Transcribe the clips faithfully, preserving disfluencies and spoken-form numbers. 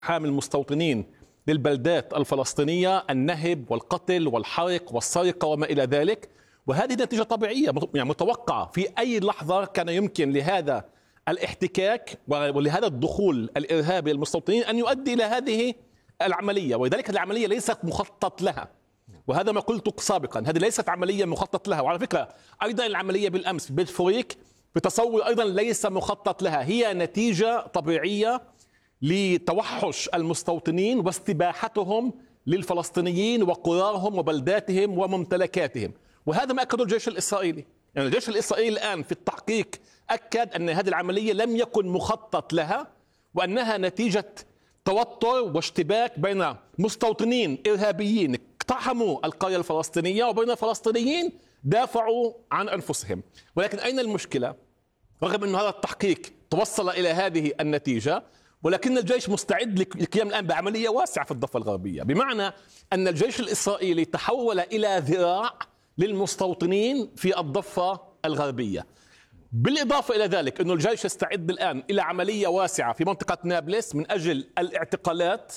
حامل المستوطنين للبلدات الفلسطينية، النهب والقتل والحرق والسرقة وما إلى ذلك. وهذه نتيجة طبيعية يعني متوقعة. في أي لحظة كان يمكن لهذا الاحتكاك ولهذا الدخول الإرهابي للمستوطنين أن يؤدي إلى هذه العملية، ولذلك العملية ليست مخطط لها، وهذا ما قلت سابقا، هذه ليست عملية مخطط لها. وعلى فكرة أيضا العملية بالأمس بالفوريك بتصور أيضا ليس مخطط لها، هي نتيجة طبيعية لتوحش المستوطنين واستباحتهم للفلسطينيين وقراهم وبلداتهم وممتلكاتهم. وهذا ما أكده الجيش الإسرائيلي. يعني الجيش الإسرائيلي الآن في التحقيق أكد أن هذه العملية لم يكن مخطط لها، وأنها نتيجة توتر واشتباك بين مستوطنين إرهابيين اقتحموا القرية الفلسطينية وبين فلسطينيين دافعوا عن أنفسهم. ولكن أين المشكلة؟ رغم أن هذا التحقيق توصل إلى هذه النتيجة، ولكن الجيش مستعد للقيام الآن بعملية واسعة في الضفة الغربية، بمعنى أن الجيش الإسرائيلي تحول إلى ذراع للمستوطنين في الضفة الغربية. بالإضافة إلى ذلك أن الجيش يستعد الآن إلى عملية واسعة في منطقة نابلس من أجل الاعتقالات.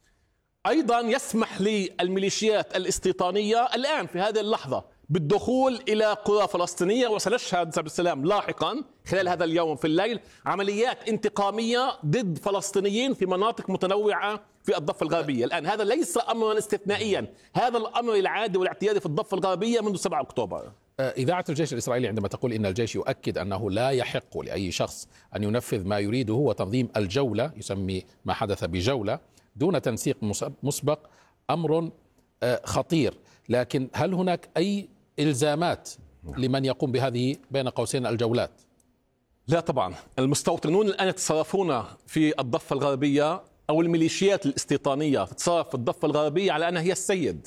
أيضا يسمح للميليشيات الاستيطانية الآن في هذه اللحظة بالدخول إلى قرى فلسطينية، وسنشهد سبيل السلام لاحقا خلال هذا اليوم في الليل عمليات انتقامية ضد فلسطينيين في مناطق متنوعة في الضفة الغربية. الآن هذا ليس أمرا استثنائيا، هذا الأمر العادي والاعتيادي في الضفة الغربية منذ سبعة أكتوبر. إذاعة الجيش الإسرائيلي عندما تقول إن الجيش يؤكد أنه لا يحق لأي شخص أن ينفذ ما يريده وتنظيم الجولة، يسمي ما حدث بجولة دون تنسيق مسبق، أمر خطير. لكن هل هناك أي إلزامات لمن يقوم بهذه بين قوسين الجولات؟ لا طبعا. المستوطنون الآن يتصرفون في الضفة الغربية، أو الميليشيات الاستيطانية تتصرف في الضفة الغربية على أنها هي السيد.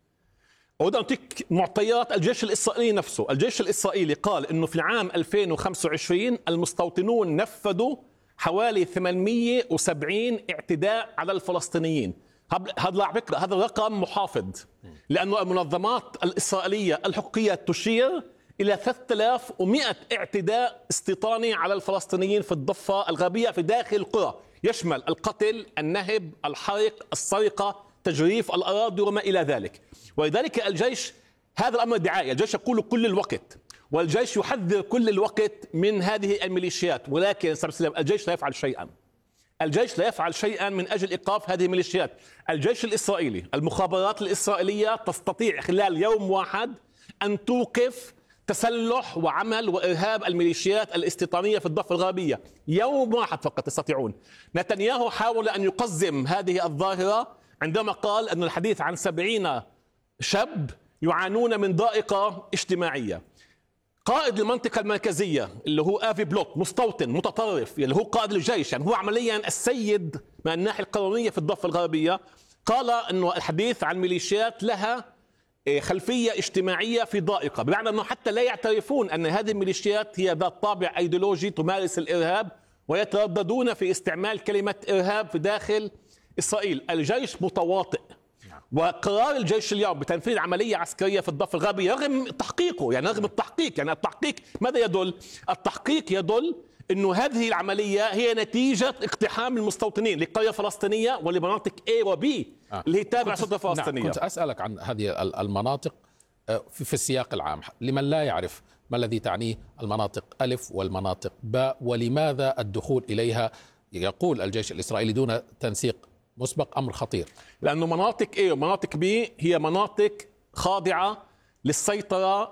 أود أن أعطيك معطيات الجيش الإسرائيلي نفسه. الجيش الإسرائيلي قال أنه في العام ألفين وخمسة وعشرين المستوطنون نفذوا حوالي ثمانمئة وسبعين اعتداء على الفلسطينيين. هذا على فكرة هذا رقم محافظ، لأنه المنظمات الإسرائيلية الحقوقية تشير إلى ثلاثة آلاف ومئة اعتداء استيطاني على الفلسطينيين في الضفة الغربية في داخل القرى، يشمل القتل، النهب، الحرق، السرقة، تجريف الأراضي وما إلى ذلك. ولذلك الجيش هذا الأمر دعاية، الجيش يقول كل الوقت، والجيش يحذر كل الوقت من هذه الميليشيات. ولكن الجيش لا يفعل شيئا، الجيش لا يفعل شيئا من أجل إيقاف هذه الميليشيات. الجيش الإسرائيلي، المخابرات الإسرائيلية تستطيع خلال يوم واحد أن توقف تسلح وعمل وإرهاب الميليشيات الاستيطانية في الضفة الغربية. يوم واحد فقط تستطيعون. نتنياهو حاول أن يقزم هذه الظاهرة عندما قال أن الحديث عن سبعين شاب يعانون من ضائقة اجتماعية. قائد المنطقة المركزية اللي هو آفي بلوت، مستوطن متطرف اللي هو قائد الجيش، يعني هو عمليا السيد من الناحية القانونية في الضفة الغربية، قال أنه الحديث عن ميليشيات لها خلفية اجتماعية في ضائقة، بمعنى أنه حتى لا يعترفون أن هذه الميليشيات هي ذات طابع أيديولوجي تمارس الإرهاب، ويترددون في استعمال كلمة إرهاب في داخل إسرائيل. الجيش متواطئ، وقرار الجيش اليوم بتنفيذ عملية عسكرية في الضفة الغربية رغم تحقيقه، يعني رغم التحقيق، يعني التحقيق ماذا يدل؟ التحقيق يدل أنه هذه العملية هي نتيجة اقتحام المستوطنين لقرية فلسطينية ولمناطق A و B آه. اللي هي تابعة السلطة الفلسطينية. نعم. كنت أسألك عن هذه المناطق في السياق العام، لمن لا يعرف ما الذي تعنيه المناطق ألف والمناطق باء، ولماذا الدخول إليها يقول الجيش الإسرائيلي دون تنسيق مسبق أمر خطير؟ لأنه مناطق A ومناطق B هي مناطق خاضعة للسيطرة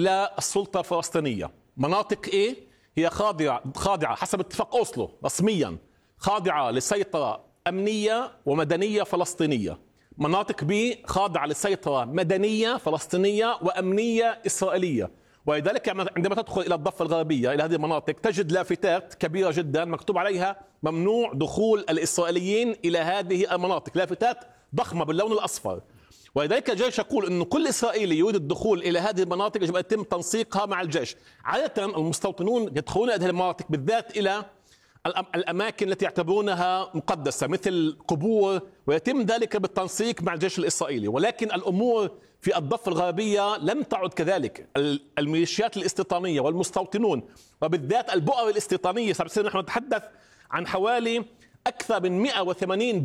للسلطة الفلسطينية. مناطق A هي خاضعة خاضعة حسب اتفاق أوسلو رسميا، خاضعة لسيطرة أمنية ومدنية فلسطينية. مناطق B خاضعة لسيطرة مدنية فلسطينية وأمنية إسرائيلية. ولذلك عندما تدخل إلى الضفة الغربية إلى هذه المناطق تجد لافتات كبيرة جدا مكتوب عليها ممنوع دخول الإسرائيليين إلى هذه المناطق، لافتات ضخمة باللون الأصفر. ولذلك الجيش يقول أن كل إسرائيلي يريد الدخول إلى هذه المناطق يجب أن يتم تنسيقها مع الجيش. عادة المستوطنون يدخلون إلى هذه المناطق بالذات إلى الأماكن التي يعتبرونها مقدسة مثل قبور، ويتم ذلك بالتنسيق مع الجيش الإسرائيلي. ولكن الأمور في الضفة الغربية لم تعد كذلك. الميليشيات الاستيطانية والمستوطنون وبالذات البؤر الاستيطانية، نحن نتحدث عن حوالي أكثر من مئة وثمانين